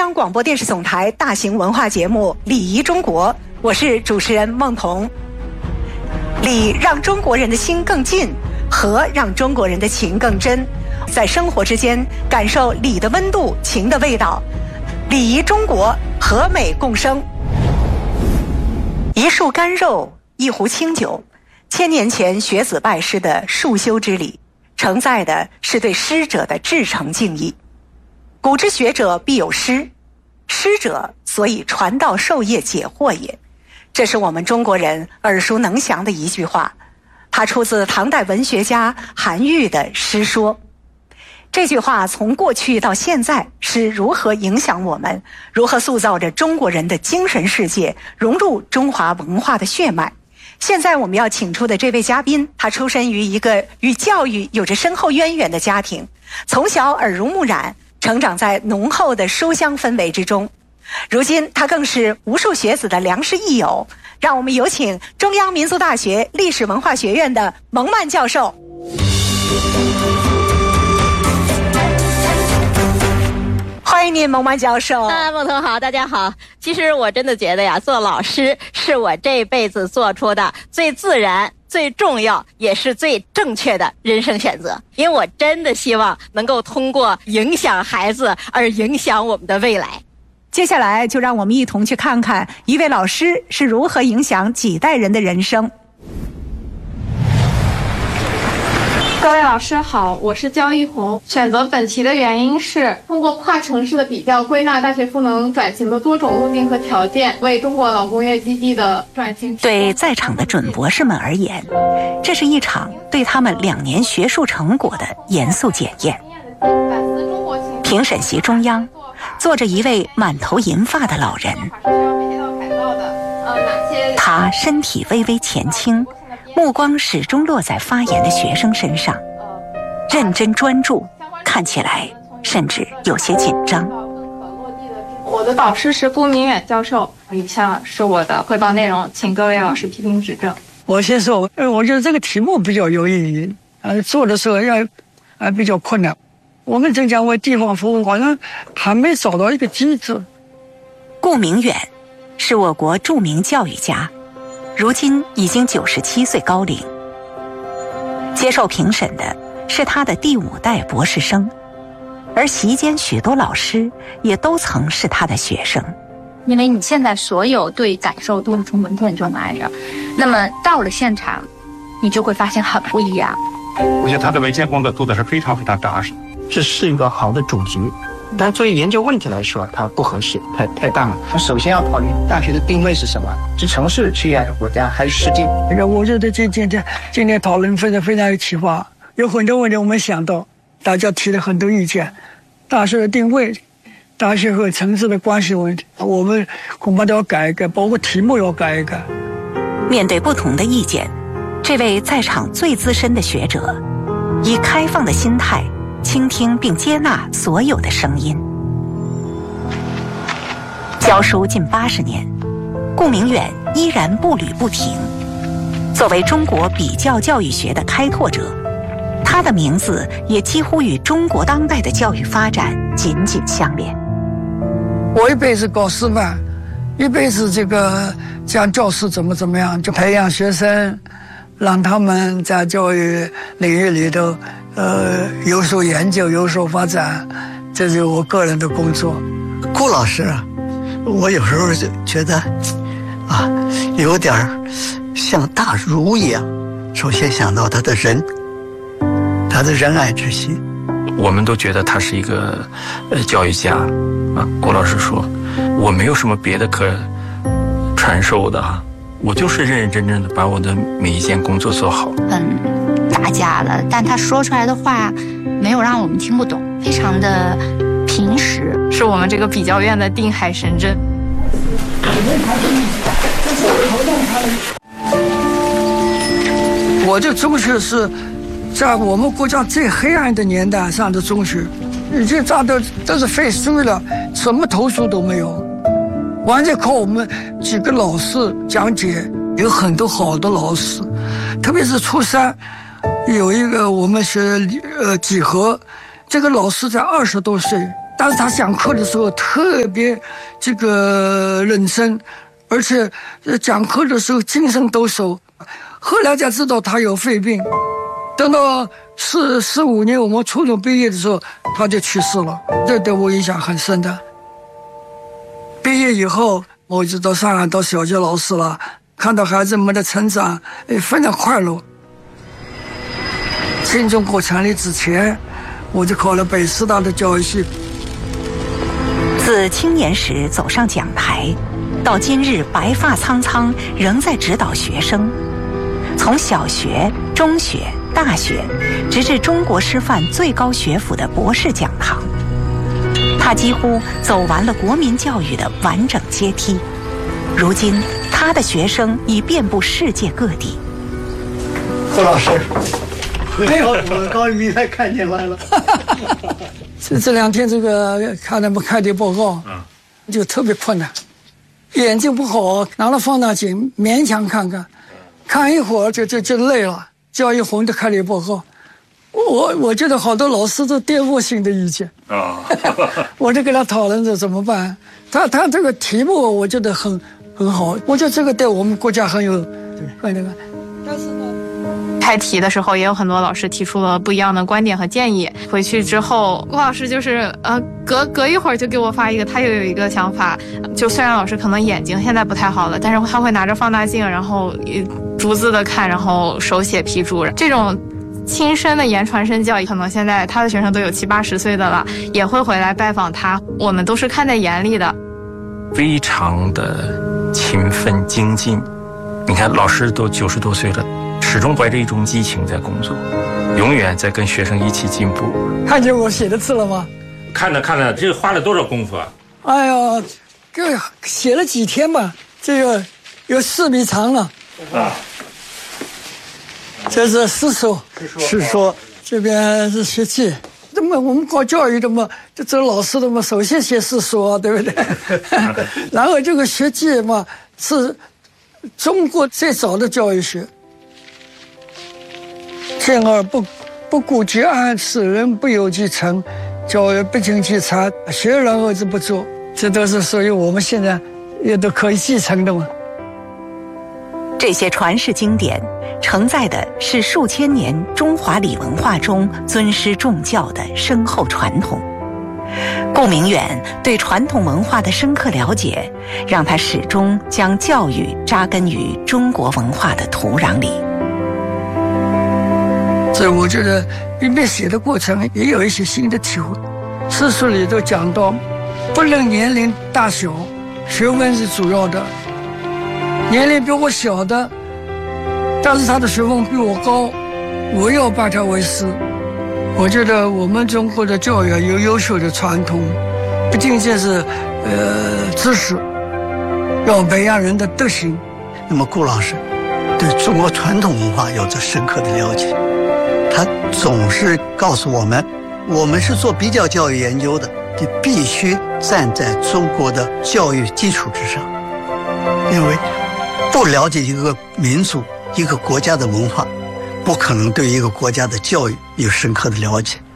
央广播电视总台大型文化节目《礼仪中国》，我是主持人孟彤。礼让中国人的心更近，和让中国人的情更真，在生活之间感受礼的温度、情的味道。礼仪中国，和美共生。一束干肉，一壶清酒，千年前学子拜师的束修之礼，承载的是对师者的至诚敬意。古之学者必有师，师者所以传道授业解惑也。这是我们中国人耳熟能详的一句话，它出自唐代文学家韩愈的诗说。这句话从过去到现在是如何影响我们，如何塑造着中国人的精神世界，融入中华文化的血脉。现在我们要请出的这位嘉宾，他出身于一个与教育有着深厚渊源的家庭，从小耳濡目染，成长在浓厚的书香氛围之中。如今他更是无数学子的良师益友。让我们有请中央民族大学历史文化学院的蒙曼教授。欢迎您，蒙曼教授。 孟彤好，大家好。其实我真的觉得呀，做老师是我这辈子做出的最自然、最重要，也是最正确的人生选择。因为我真的希望能够通过影响孩子而影响我们的未来。 接下来就让我们一同去看看一位老师是如何影响几代人的人生。 各位老师好，我是焦一红。选择本题的原因是通过跨城市的比较，归纳大学赋能转型的多种路径和条件，为中国老工业基地的转型。 对在场的准博士们而言，这是一场对他们2年学术成果的严肃检验。评审席中央坐着一位满头银发的老人，他身体微微前倾，目光始终落在发言的学生身上，认真专注，看起来甚至有些紧张。 我的导师是顾明远教授，以下是我的汇报内容，请各位老师批评指正。 我先说，我觉得这个题目比较有意义，做的时候比较困难。我们浙江为地方服务，好像还没找到一个机制。 顾明远是我国著名教育家，如今已经97岁高龄。接受评审的是他的第5代博士生，而席间许多老师也都曾是他的学生。 因为你现在所有对感受都是从文本中来的，那么到了现场，你就会发现很不一样。 我觉得他的文献工作做的是非常非常扎实。 这是一个好的主题，但作为研究问题来说，它不合适，太大了。首先要考虑大学的定位是什么，是城市、区域还是国家还是世界？ 我觉得今天讨论非常有启发，有很多问题我们想到，大家提了很多意见。大学的定位，大学和城市的关系问题，我们恐怕都要改一改，包括题目要改一改。 面对不同的意见，这位在场最资深的学者，以开放的心态倾听并接纳所有的声音。教书近80年，顾明远依然步履不停。作为中国比较教育学的开拓者，他的名字也几乎与中国当代的教育发展紧紧相连。 我一辈子搞师范，一辈子讲教师怎么样，就培养学生，让他们在教育领域里头有所研究，有所发展，这是我个人的工作。 顾老师啊，我有时候就觉得有点像大儒一样。首先想到他的人，他的仁爱之心。 我们都觉得他是一个教育家顾老师说，我没有什么别的可传授的，我就是认认真真的把我的每一件工作做好。 大家了，但他说出来的话没有让我们听不懂，非常的平实， 是我们这个比较院的定海神针。 我这中学是在我们国家最黑暗的年代上的中学，已经都是废书了，什么投诉都没有，完全靠我们几个老师讲解。有很多好的老师，特别是初3有一个我们学几何，这个老师在20多岁但是他讲课的时候特别这个认真，而且讲课的时候精神抖擞。后来才知道他有肺病，等到15年我们初中毕业的时候他就去世了，这对我印象很深的。毕业以后我就到上海当小学老师了，看到孩子们的成长，非常快乐。新中国成立之前，我就考了北师大的教育系。 自青年时走上讲台，到今日白发苍苍，仍在指导学生。从小学、中学、大学，直至中国师范最高学府的博士讲堂，他几乎走完了国民教育的完整阶梯。如今，他的学生已遍布世界各地。 顾老师，没有，我高一鸣才看见来了。 这2天这个看他们开的报告，就特别困难，眼睛不好，拿了放大镜勉强看看，看一会儿就累了。教育红的开的报告，我觉得好多老师都颠覆性的意见啊，我就跟他讨论着怎么办。他这个题目我觉得很好，我觉得这个对我们国家很有那个，但是呢。 开题的时候，也有很多老师提出了不一样的观点和建议。回去之后，顾老师就是隔一会儿就给我发一个，他又有一个想法。就虽然老师可能眼睛现在不太好了，但是他会拿着放大镜，然后逐字的看，然后手写批注。这种亲身的言传身教，可能现在他的学生都有70、80岁的了，也会回来拜访他。我们都是看在眼里的， 非常的勤奋精进。你看，老师都90多岁了。始终怀着一种激情在工作，永远在跟学生一起进步。 看见我写的字了吗？ 看了，这花了多少功夫啊？ 哎呀，这写了几天吧，这个有4米长了啊。这是诗说，这边是学记。那么我们搞教育的嘛，就这老师的嘛，首先写诗说，对不对？然后这个学记嘛，是中国最早的教育学。见而不顾其安，使人不由其成，教育不尽其才，学人而之不作，这都是属于我们现在也都可以继承的嘛。 这些传世经典承载的是数千年中华礼文化中尊师重教的深厚传统。顾明远对传统文化的深刻了解，让他始终将教育扎根于中国文化的土壤里。 所以我觉得一边写的过程也有一些新的体会。诗书里都讲到，不论年龄大小，学问是主要的。年龄比我小的，但是他的学问比我高，我要拜他为师。我觉得我们中国的教育有优秀的传统，不仅仅是知识，要培养人的德行。 那么顾老师对中国传统文化有着深刻的了解。他总是告诉我们是做比较教育研究的，你必须站在中国的教育基础之上，因为不了解一个民族、一个国家的文化，不可能对一个国家的教育有深刻的了解。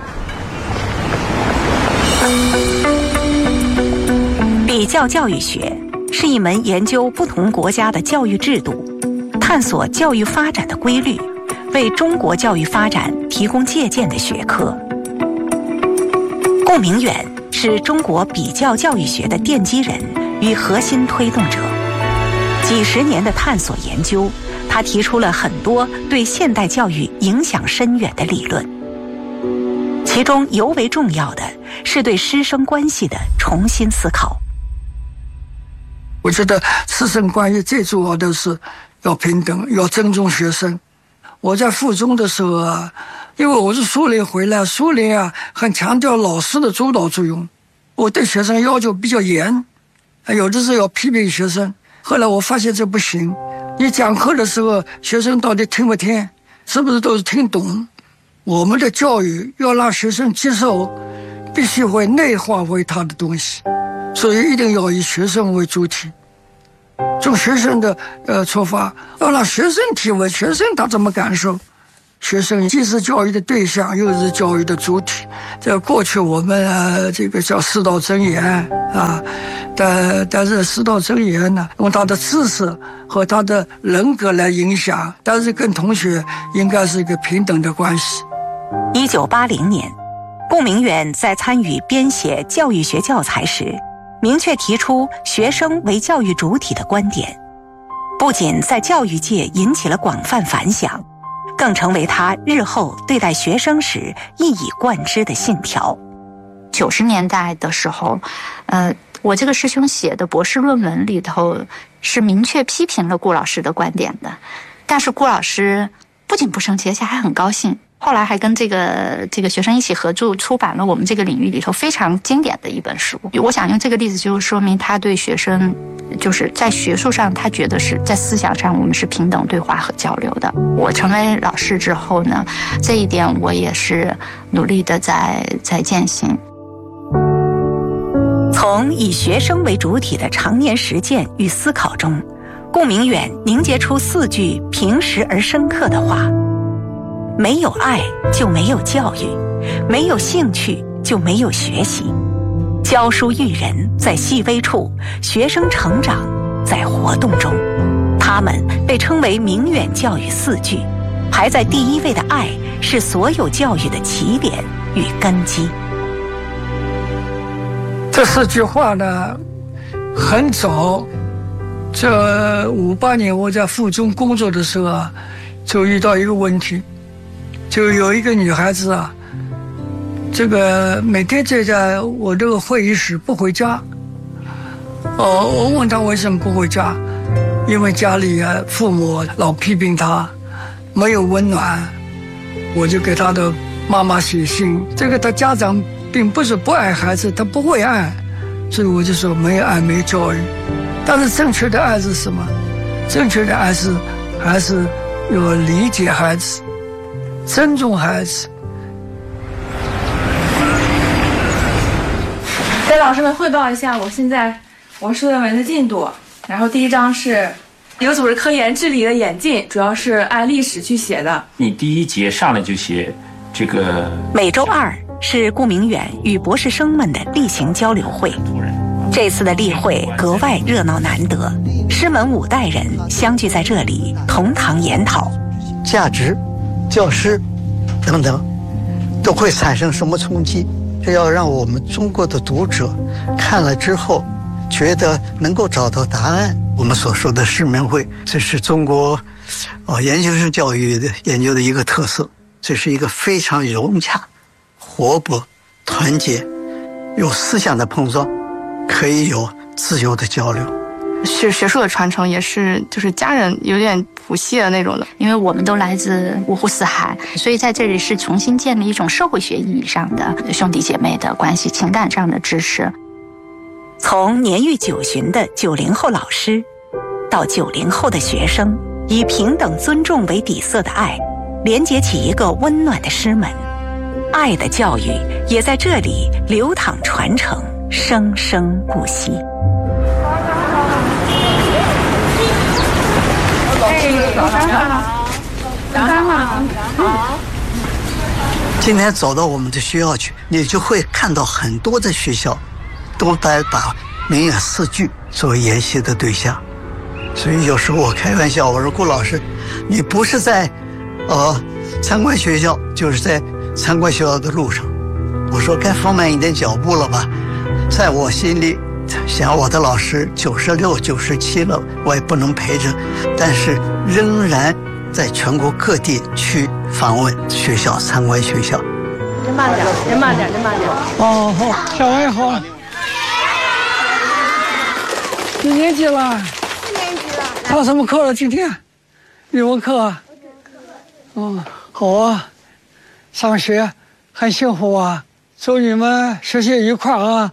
比较教育学是一门研究不同国家的教育制度，探索教育发展的规律，为中国教育发展提供借鉴的学科。顾明远是中国比较教育学的奠基人与核心推动者。几十年的探索研究，他提出了很多对现代教育影响深远的理论。其中尤为重要的是对师生关系的重新思考。 我觉得师生关系最主要的是要平等，要尊重学生。我在附中的时候啊，因为我是苏联回来，苏联啊很强调老师的主导作用，我对学生要求比较严，有的时候要批评学生。后来我发现这不行，你讲课的时候，学生到底听不听，是不是都是听懂？我们的教育要让学生接受，必须会内化为他的东西，所以一定要以学生为主体。从学生的出发，要让学生提问，学生他怎么感受， 学生既是教育的对象，又是教育的主体。在过去我们这个叫师道真言啊，但是师道真言呢，用他的知识和他的人格来影响，但是跟同学应该是一个平等的关系。 1980年，顾明远在参与编写教育学教材时，明确提出学生为教育主体的观点，不仅在教育界引起了广泛反响，更成为他日后对待学生时一以贯之的信条。 90年代的时候，我这个师兄写的博士论文里头是明确批评了顾老师的观点的，但是顾老师不仅不生气，而且还很高兴。后来还跟这个学生一起合著出版了我们这个领域里头非常经典的一本书。我想用这个例子就是说明他对学生，就是在学术上他觉得是在思想上我们是平等对话和交流的。我成为老师之后呢，这一点我也是努力的在践行。 从以学生为主体的常年实践与思考中，顾明远凝结出4句平实而深刻的话：没有爱就没有教育，没有兴趣就没有学习。教书育人在细微处，学生成长在活动中。他们被称为明远教育4句，排在第1位的爱是所有教育的起点与根基。 这4句话呢，很早，这58年我在附中工作的时候啊，就遇到一个问题。就有一个女孩子啊，这个每天就在我这个会议室不回家。我问她为什么不回家，因为家里父母老批评她，没有温暖。我就给她的妈妈写信，这个她家长并不是不爱孩子，他不会爱，所以我就说没有爱没教育。但是正确的爱是什么？正确的爱是还是要理解孩子，尊重孩子。 跟老师们汇报一下我现在博士论文的进度。然后第1章是有组织科研治理的演进，主要是按历史去写的。 你第1节上来就写这个。 每周2是顾明远与博士生们的例行交流会。这次的例会格外热闹难得，师门5代人相聚在这里，同堂研讨价值、教师等等都会产生什么冲击。这要让我们中国的读者看了之后觉得能够找到答案。我们所说的师门会，这是中国研究生教育的研究的一个特色，这是一个非常融洽、活泼、团结，有思想的碰撞，可以有自由的交流。 学术的传承也是就是家人有点谱系的那种的， 因为我们都来自五湖四海，所以在这里是重新建立一种社会学意义上的兄弟姐妹的关系，情感上的支持。 从年逾9旬的90后老师，到90后的学生，以平等尊重为底色的爱，连接起一个温暖的师门。爱的教育也在这里流淌传承，生生不息。 早上好。 今天走到我们的学校去，你就会看到很多的学校都在把明远4句作为研习的对象。所以有时候我开玩笑，我说顾老师，你不是在参观学校，就是在参观学校的路上。我说该放慢一点脚步了吧。在我心里想，我的老师96、97了，我也不能陪着，但是仍然在全国各地去访问学校、参观学校。 您慢点，您慢点，您慢点。 哦，好，小王好。几年级了？4 年级了。 上什么课了？今天？语文课啊。哦，好啊，上学很幸福啊，祝你们学习愉快啊。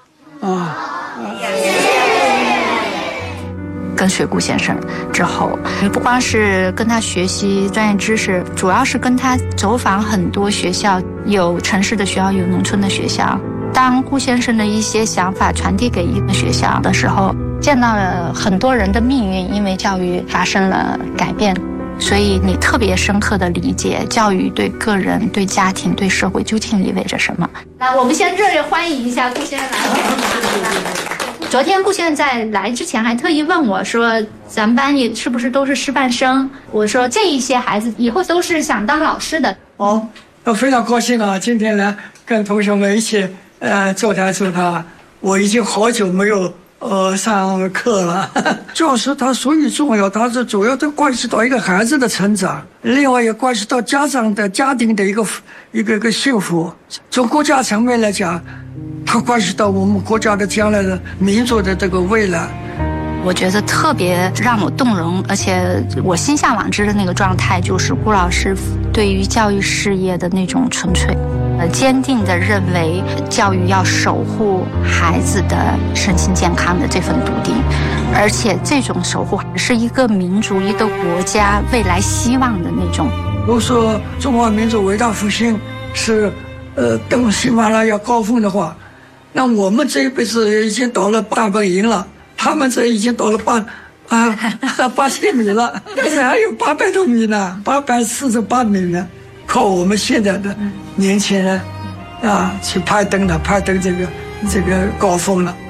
跟水谷先生之后，不光是跟他学习专业知识，主要是跟他走访很多学校，有城市的学校，有农村的学校。当顾先生的一些想法传递给一个学校的时候，见到了很多人的命运因为教育发生了改变。 所以你特别深刻的理解教育对个人、对家庭、对社会究竟意味着什么。那我们先热烈欢迎一下顾先生来。昨天顾先生在来之前还特意问我说，咱们班里是不是都是师范生？我说这一些孩子以后都是想当老师的。 哦，我非常高兴啊，今天呢跟同学们一起座谈座谈。我已经好久没有上课了。教师他所以重要，他是主要的关系到一个孩子的成长，另外也关系到家长的家庭的一个幸福。从国家层面来讲，它关系到我们国家的将来的民族的这个未来。 我觉得特别让我动容，而且我心向往之的那个状态，就是顾老师对于教育事业的那种纯粹，坚定地认为教育要守护孩子的身心健康的这份笃定，而且这种守护是一个民族、一个国家未来希望的那种。 如果说中华民族伟大复兴是登喜马拉雅高峰的话，那我们这一辈子已经到了大本营了。他们这已经到了8000米了，但是还有800多米呢，848米呢，靠我们现在的年轻人去攀登这个高峰了。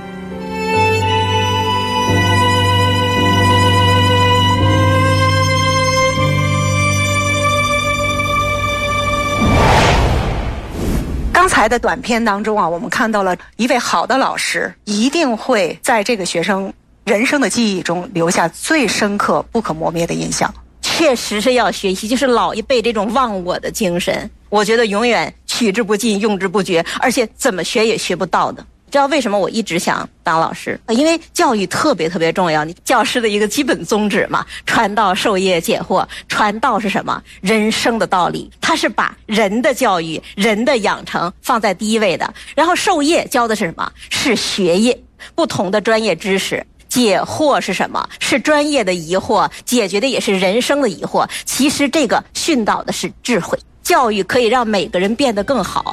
刚才的短片当中我们看到了一位好的老师一定会在这个学生人生的记忆中留下最深刻不可磨灭的印象。 确实是要学习，就是老一辈这种忘我的精神，我觉得永远取之不尽用之不绝，而且怎么学也学不到的。知道为什么我一直想当老师？因为教育特别特别重要，你教师的一个基本宗旨嘛，传道授业解惑。传道是什么？人生的道理，它是把人的教育、人的养成放在第一位的。然后授业教的是什么？是学业，不同的专业知识。解惑是什么？是专业的疑惑，解决的也是人生的疑惑。其实这个训导的是智慧，教育可以让每个人变得更好。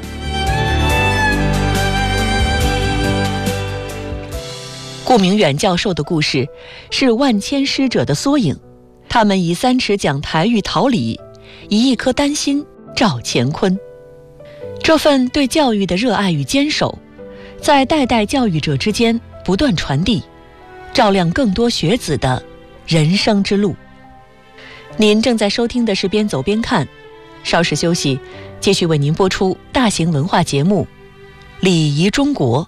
顾明远教授的故事是万千师者的缩影，他们以3尺讲台与桃李，以1颗丹心照乾坤。这份对教育的热爱与坚守，在代代教育者之间不断传递，照亮更多学子的人生之路。您正在收听的是边走边看，稍事休息，继续为您播出大型文化节目《礼仪中国》。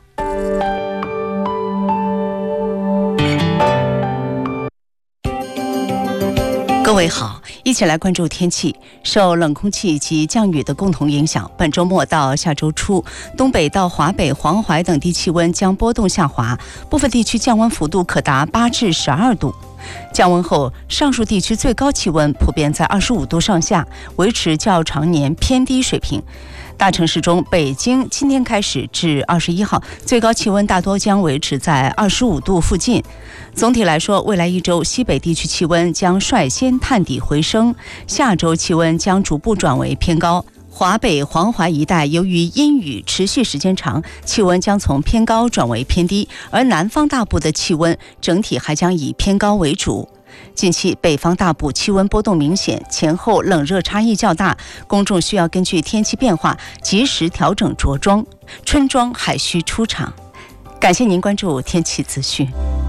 各位好，一起来关注天气。受冷空气及降雨的共同影响，本周末到下周初，东北到华北、黄淮等地气温将波动下滑，部分地区降温幅度可达8至12度。降温后，上述地区最高气温普遍在25度上下，维持较常年偏低水平。大城市中，北京今天开始至21号，最高气温大多将维持在25度附近。总体来说，未来1周西北地区气温将率先探底回升，下周气温将逐步转为偏高。华北、黄淮一带由于阴雨持续时间长，气温将从偏高转为偏低，而南方大部的气温整体还将以偏高为主。近期北方大部气温波动明显，前后冷热差异较大，公众需要根据天气变化及时调整着装，春装还需出场。感谢您关注天气资讯。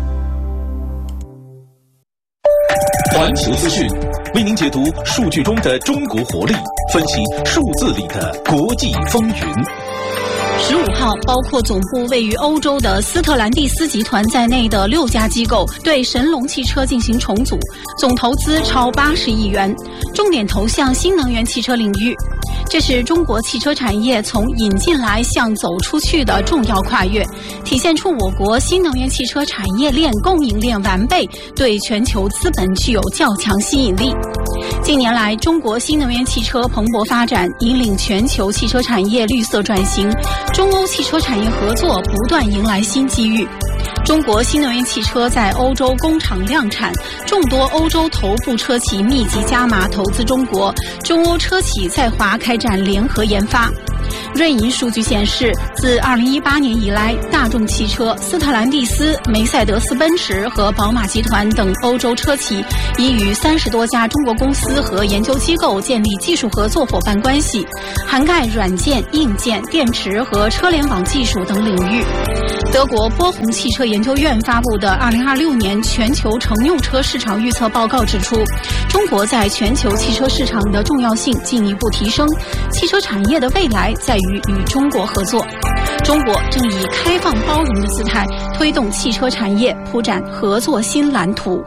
环球资讯为您解读数据中的中国活力，分析数字里的国际风云。 15号，包括总部位于欧洲的斯特兰蒂斯集团在内的6家机构对神龙汽车进行重组，总投资超80亿元，重点投向新能源汽车领域。这是中国汽车产业从引进来向走出去的重要跨越，体现出我国新能源汽车产业链供应链完备，对全球资本具有较强吸引力。近年来，中国新能源汽车蓬勃发展，引领全球汽车产业绿色转型，中欧汽车产业合作不断迎来新机遇。中国新能源汽车在欧洲工厂量产，众多欧洲头部车企密集加码投资中国，中欧车企在华开展联合研发。 瑞银数据显示，自2018年以来，大众汽车、斯特兰蒂斯、梅赛德斯奔驰和宝马集团等欧洲车企已与30多家中国公司和研究机构建立技术合作伙伴关系，涵盖软件、硬件、电池和车联网技术等领域。德国波鸿汽车研究院发布的2026年全球乘用车市场预测报告指出，中国在全球汽车市场的重要性进一步提升，汽车产业的未来在于与中国合作。中国正以开放包容的姿态推动汽车产业铺展合作新蓝图。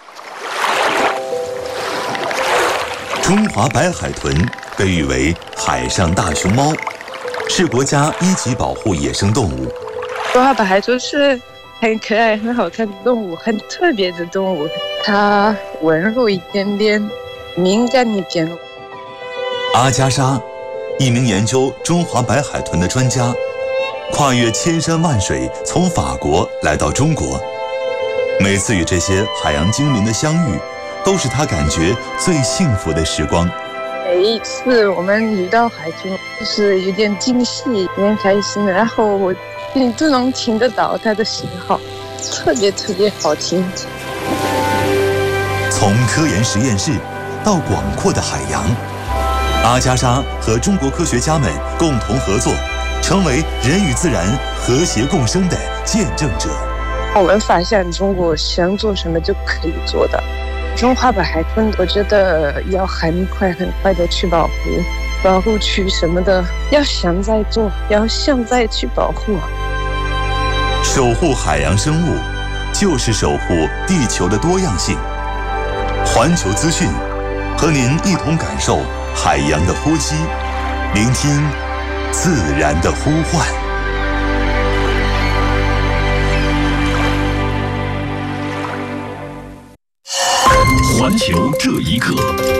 中华白海豚被誉为海上大熊猫，是国家1级保护野生动物。 中华白海豚是很可爱、很好看的动物，很特别的动物。它温柔一点点，敏感一点。 阿加莎，一名研究中华白海豚的专家，跨越千山万水，从法国来到中国。每次与这些海洋精灵的相遇，都是他感觉最幸福的时光。 每一次我们遇到海豚，就是有点惊喜，有点开心，然后你都能听得到它的信号，特别特别好听。 从科研实验室到广阔的海洋，阿加莎和中国科学家们共同合作，成为人与自然和谐共生的见证者。 我们发现中国想做什么就可以做的。中华白海豚，我觉得要很快的去保护区什么的，要现在做，要现在去保护。 守护海洋生物，就是守护地球的多样性。环球资讯，和您一同感受海洋的呼吸，聆听自然的呼唤。 环球这一刻。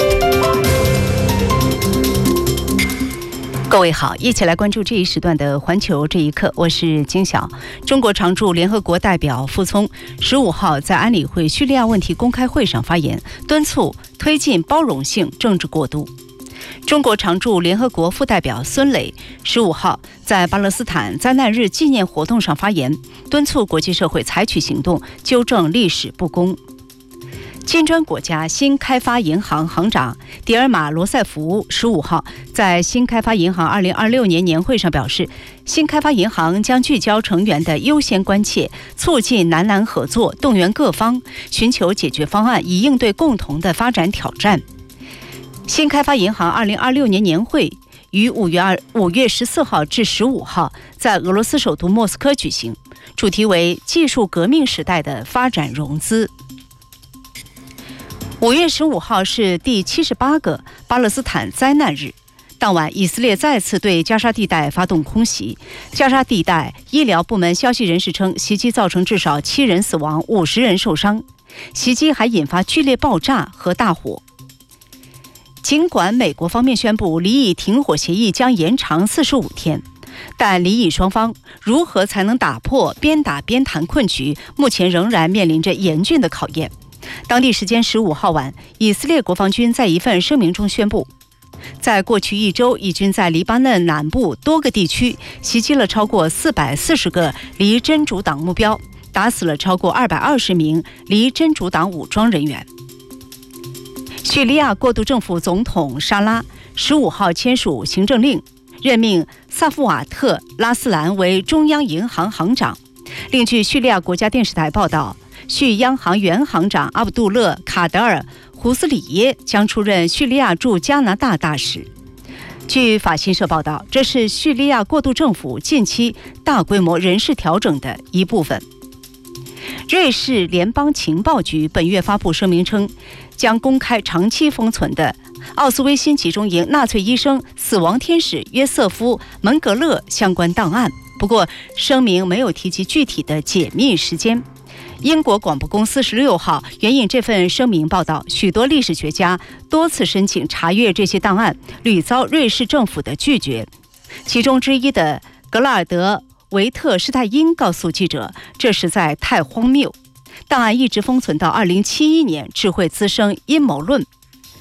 各位好，一起来关注这一时段的环球这一刻，我是金晓。中国常驻联合国代表傅聪15号在安理会叙利亚问题公开会上发言，敦促推进包容性政治过渡。中国常驻联合国副代表孙磊15号在巴勒斯坦灾难日纪念活动上发言，敦促国际社会采取行动，纠正历史不公。金砖国家新开发银行行长迪尔马罗塞夫15号在新开发银行2026年年会上表示，新开发银行将聚焦成员的优先关切，促进南南合作，动员各方，寻求解决方案，以应对共同的发展挑战。新开发银行2026年年会于5月14号至15号在俄罗斯首都莫斯科举行，主题为技术革命时代的发展融资。5月15号是第78个巴勒斯坦灾难日，当晚以色列再次对加沙地带发动空袭。加沙地带医疗部门消息人士称，袭击造成至少7人死亡，50人受伤。袭击还引发剧烈爆炸和大火。尽管美国方面宣布离以停火协议将延长45天，但离以双方如何才能打破边打边谈困局，目前仍然面临着严峻的考验。当地时间15号晚，以色列国防军在一份声明中宣布，在过去1周，以军在黎巴嫩南部多个地区袭击了超过440个离真主党目标，打死了超过220名离真主党武装人员。叙利亚过渡政府总统沙拉15号签署行政令，任命萨夫瓦特·拉斯兰为中央银行行长。另据叙利亚国家电视台报道，叙央行原行长阿卜杜勒·卡德尔·胡斯里耶将出任叙利亚驻加拿大大使。据法新社报道，这是叙利亚过渡政府近期大规模人事调整的一部分。瑞士联邦情报局本月发布声明称，将公开长期封存的奥斯威辛集中营纳粹医生死亡天使约瑟夫·门格勒相关档案，不过声明没有提及具体的解密时间。英国广播公司16号援引这份声明报道，许多历史学家多次申请查阅这些档案，屡遭瑞士政府的拒绝。其中之一的格拉尔德维特施泰因告诉记者，这实在太荒谬，档案一直封存到2071年，只会滋生阴谋论。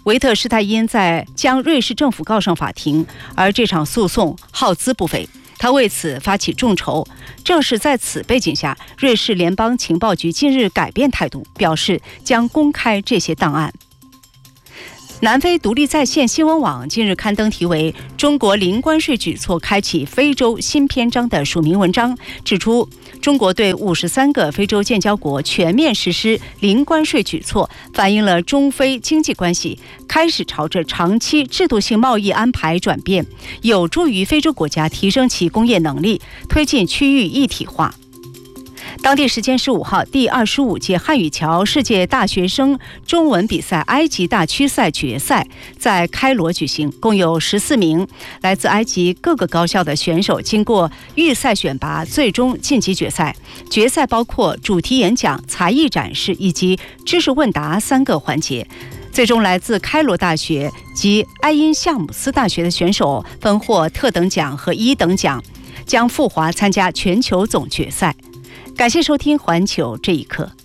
维特施泰因在将瑞士政府告上法庭，而这场诉讼耗资不菲，他为此发起众筹。正是在此背景下，瑞士联邦情报局近日改变态度，表示将公开这些档案。南非独立在线新闻网近日刊登题为“中国零关税举措开启非洲新篇章”的署名文章，指出中国对53个非洲建交国全面实施零关税举措，反映了中非经济关系开始朝着长期制度性贸易安排转变，有助于非洲国家提升其工业能力，推进区域一体化。当地时间15号，第25届汉语桥世界大学生中文比赛埃及大区赛决赛在开罗举行，共有14名来自埃及各个高校的选手经过预赛选拔，最终晋级决赛。决赛包括主题演讲、才艺展示以及知识问答3个环节。最终，来自开罗大学及埃因夏姆斯大学的选手分获特等奖和1等奖，将赴华参加全球总决赛。感谢收听《环球这一刻》。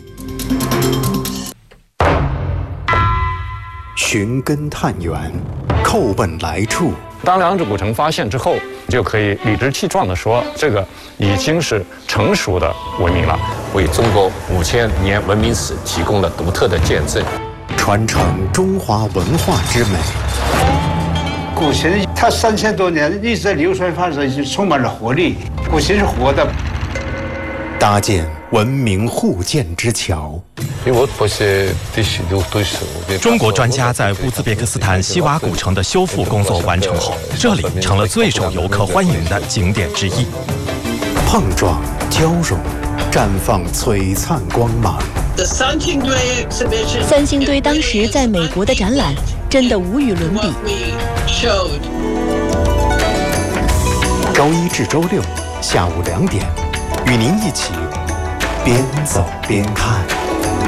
寻根探源，叩问来处。 当两者古城发现之后，就可以理直气壮地说，这个已经是成熟的文明了， 为中国5000年文明史提供了独特的见证， 传承中华文化之美。 古琴它3000多年一直在流传发展，就充满了活力。古琴是活的。 搭建文明互鉴之桥。 中国专家在乌兹别克斯坦西瓦古城的修复工作完成后，这里成了最受游客欢迎的景点之一。 碰撞、交融，绽放璀璨光芒。 三星堆当时在美国的展览真的无与伦比。 周1至周6下午2点。与您一起边走边看。